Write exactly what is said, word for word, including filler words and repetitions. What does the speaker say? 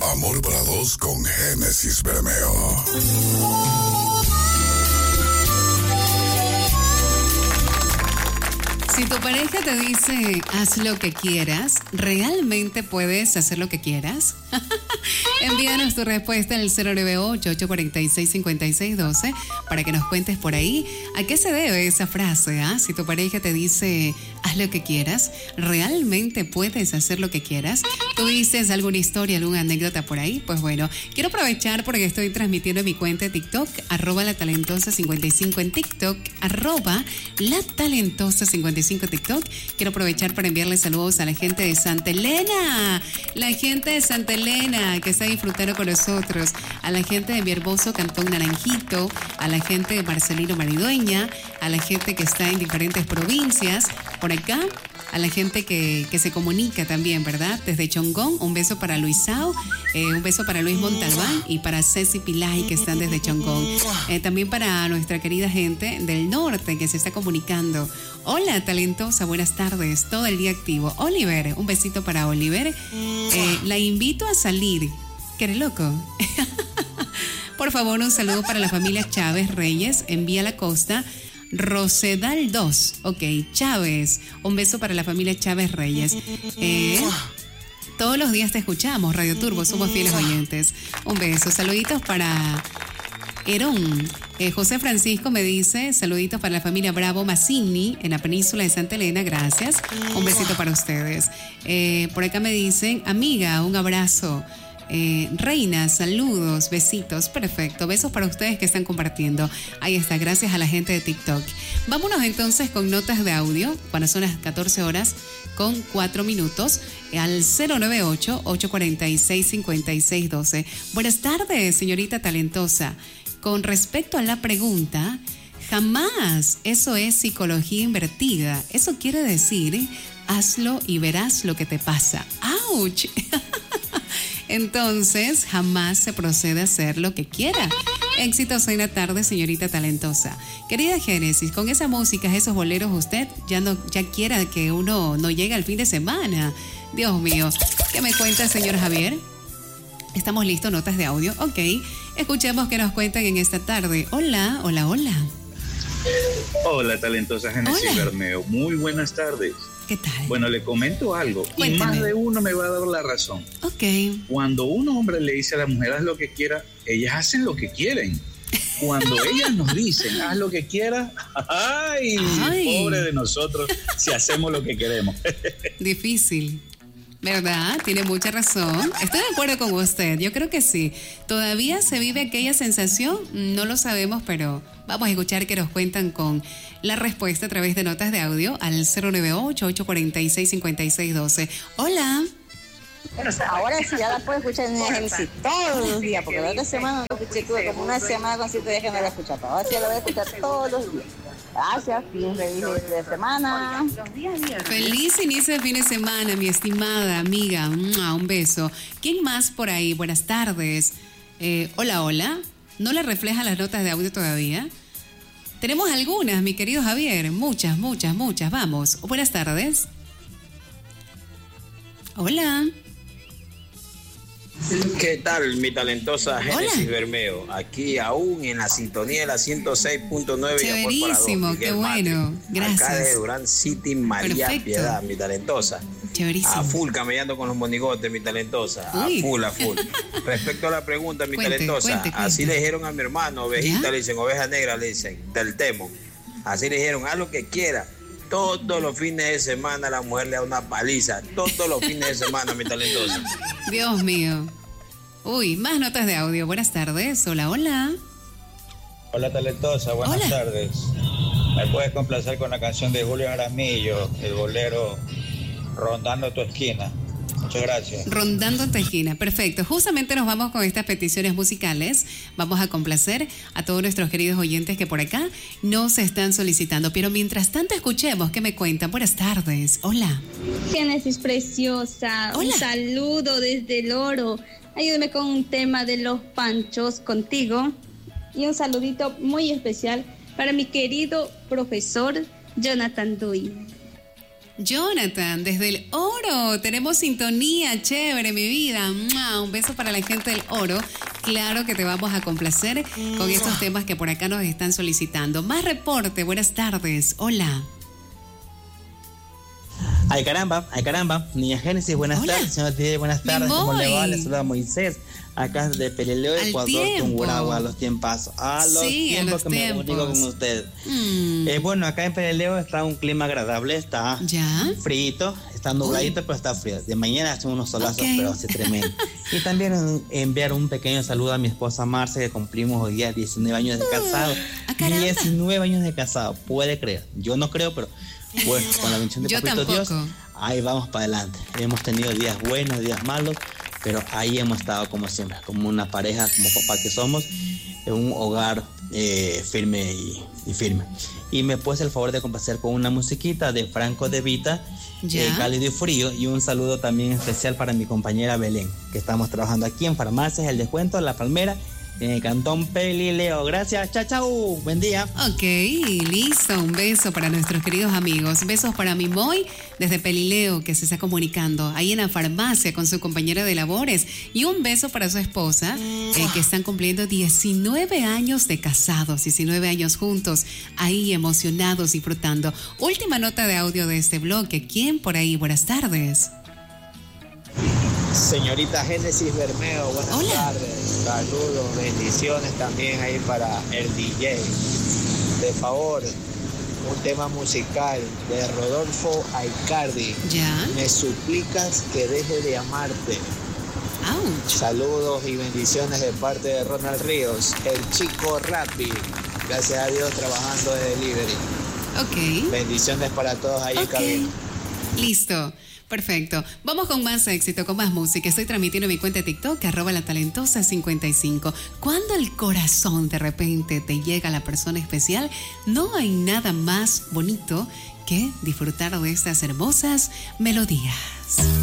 Amor para dos con Génesis Bermeo. Si tu pareja te dice, haz lo que quieras, ¿realmente puedes hacer lo que quieras? Envíanos tu respuesta al cero nueve ocho, ocho cuatro seis, cinco seis uno dos para que nos cuentes por ahí a qué se debe esa frase. ¿Ah? Si tu pareja te dice, haz lo que quieras, ¿realmente puedes hacer lo que quieras? ¿Tuviste alguna historia, alguna anécdota por ahí? Pues bueno, quiero aprovechar porque estoy transmitiendo en mi cuenta de TikTok, arroba la talentosa cincuenta y cinco en TikTok, arroba la talentosa cincuenta y cinco TikTok. Quiero aprovechar para enviarle saludos a la gente de Santa Elena, la gente de Santa Elena que está disfrutando con nosotros, a la gente de mi hermoso Cantón Naranjito, a la gente de Marcelino Maridueña, a la gente que está en diferentes provincias, por acá, a la gente que, que se comunica también, ¿verdad? Desde Chongón, un beso para Luisao, eh, un beso para Luis Montalbán y para Ceci Pilay que están desde Chongón. Eh, también para nuestra querida gente del norte que se está comunicando. Hola, talentosa, buenas tardes, todo el día activo. Oliver, un besito para Oliver. Eh, la invito a salir. ¿Qué eres loco? Por favor, un saludo para la familia Chávez Reyes en Vía La Costa. Rosedal dos, ok, Chávez, un beso para la familia Chávez Reyes. Eh, todos los días te escuchamos, Radio Turbo, somos fieles oyentes. Un beso, saluditos para Herón. Eh, José Francisco me dice, saluditos para la familia Bravo Mazzini en la península de Santa Elena, gracias. Un besito para ustedes. Eh, por acá me dicen, amiga, un abrazo. Eh, Reina, saludos, besitos, perfecto, besos para ustedes que están compartiendo. Ahí está, gracias a la gente de TikTok. Vámonos entonces con notas de audio cuando son las catorce horas con cuatro minutos al cero nueve ocho, ocho cuatro seis, cinco seis uno dos. Buenas tardes, señorita talentosa. Con respecto a la pregunta, jamás eso es psicología invertida. Eso quiere decir, hazlo y verás lo que te pasa. ¡Auch! Entonces, jamás se procede a hacer lo que quiera. Éxitos en la tarde, señorita talentosa. Querida Génesis, con esa música, esos boleros, usted ya no ya quiera que uno no llegue al fin de semana. Dios mío, ¿qué me cuenta, señor Javier? ¿Estamos listos? Notas de audio. Ok, escuchemos qué nos cuentan en esta tarde. Hola, hola, hola. Hola, talentosa Génesis Bermeo. Muy buenas tardes. ¿Qué tal? Bueno, le comento algo. Cuéntame. Y más de uno me va a dar la razón. Ok. Cuando un hombre le dice a la mujer, haz lo que quiera, ellas hacen lo que quieren. Cuando ellas nos dicen, haz lo que quieras, ¡ay! Ay. Pobre de nosotros si hacemos lo que queremos. Difícil. ¿Verdad? Tiene mucha razón. Estoy de acuerdo con usted. Yo creo que sí. ¿Todavía se vive aquella sensación? No lo sabemos, pero vamos a escuchar que nos cuentan con la respuesta a través de notas de audio al cero nueve ocho, ocho cuatro seis, cinco seis uno dos. Hola. Ahora sí, ya la puedo escuchar en Génesis todos los días, porque la otra semana no escuché, tuve como una semana con siete días que no la escuchaba. Ahora sí la voy a escuchar todos los días. Gracias, fin feliz de semana. Feliz inicio de fin de semana, mi estimada amiga. Un beso. ¿Quién más por ahí? Buenas tardes. Eh, hola, hola. ¿No le reflejan las notas de audio todavía? Tenemos algunas, mi querido Javier. Muchas, muchas, muchas. Vamos. Buenas tardes. Hola. ¿Qué tal, mi talentosa Génesis Bermeo? Aquí aún en la sintonía de la ciento seis punto nueve. Chéverísimo, qué bueno. Gracias. Acá de Durán City, María Perfecto. Piedad, mi talentosa. Chéverísimo. A full camellando con los monigotes, mi talentosa. Uy. A full, a full. Respecto a la pregunta, mi cuente, talentosa, cuente, cuente. Así le dijeron a mi hermano, ovejita, ¿ya? Le dicen, oveja negra, le dicen, del Temo. Así le dijeron, haz lo que quiera. Todos los fines de semana la mujer le da una paliza. Todos los fines de semana, mi talentosa. Dios mío. Uy, más notas de audio. Buenas tardes. Hola, hola. Hola, talentosa. Buenas hola. tardes. ¿Me puedes complacer con la canción de Julio Jaramillo, el bolero Rondando tu esquina? Muchas gracias. Rondando tu esquina, perfecto. Justamente nos vamos con estas peticiones musicales. Vamos a complacer a todos nuestros queridos oyentes que por acá nos están solicitando. Pero mientras tanto escuchemos qué me cuentan. Buenas tardes. Hola. Génesis preciosa. Hola. Un saludo desde el Oro. Ayúdame con un tema de los panchos contigo. Y un saludito muy especial para mi querido profesor Jonathan Duy. Jonathan, desde el Oro, tenemos sintonía, chévere, mi vida. Un beso para la gente del Oro. Claro que te vamos a complacer con estos temas que por acá nos están solicitando. Más reporte, buenas tardes, hola. Ay caramba, ay caramba, Niña Génesis, buenas Hola. tardes, señor T, buenas tardes, ¿cómo le va? Le saluda Moisés, acá de Pelileo, Ecuador, Tungurahua, a los tiempos, a los sí, tiempos a los que tiempos. me comunico con usted. Mm. Eh, bueno, acá en Pelileo está un clima agradable, está ¿Ya? frito, está nubladito, Uy. pero está frío. De mañana hacen unos solazos, okay. pero así tremendo. Y también enviar un pequeño saludo a mi esposa Marce, que cumplimos hoy día diecinueve años de casado. Uh, diecinueve años de casado, puede creer. Yo no creo, pero... Bueno, con la bendición de Yo Papito tampoco. Dios, ahí vamos para adelante. Hemos tenido días buenos, días malos, pero ahí hemos estado como siempre, como una pareja, como papá que somos, en un hogar eh, firme y, y firme. Y me puedes el favor de complacer con una musiquita de Franco De Vita, eh, cálido y frío, y un saludo también especial para mi compañera Belén, que estamos trabajando aquí en Farmacias El Descuento, La Palmera, en el Cantón Pelileo. Gracias, chao, chao, buen día. Ok, listo, un beso para nuestros queridos amigos. Besos para mi Moy desde Pelileo, que se está comunicando ahí en la farmacia con su compañera de labores. Y un beso para su esposa, eh, que están cumpliendo diecinueve años de casados, diecinueve años juntos, ahí emocionados, disfrutando. Última nota de audio de este bloque. ¿Quién por ahí? Buenas tardes. Señorita Génesis Bermeo, buenas Hola. tardes, saludos, bendiciones también ahí para el D J. De favor, un tema musical de Rodolfo Aicardi. ¿Ya? Me suplicas que deje de amarte. Ouch. Saludos y bendiciones de parte de Ronald Ríos, el chico Rappi. Gracias a Dios trabajando de delivery. Ok. Bendiciones para todos ahí, okay. cabina. Listo. Perfecto. Vamos con más éxito, con más música. Estoy transmitiendo mi cuenta de TikTok, arroba la talentosa cincuenta y cinco. Cuando el corazón de repente te llega a la persona especial, no hay nada más bonito que disfrutar de estas hermosas melodías.